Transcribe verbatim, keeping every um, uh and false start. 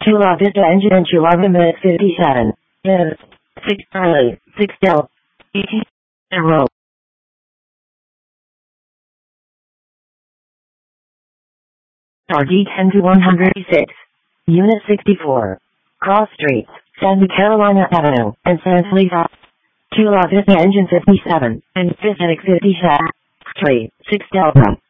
Chula Vista engine and Chula Vista fifty-seven. Is six Charlie, six Del, eighteen, row. R D ten to one hundred six. Unit sixty-four. Cross Streets, Santa Carolina Avenue, and San Felipe. Chula Vista engine fifty-seven, and Pacific fifty-seven. Street, six Delta.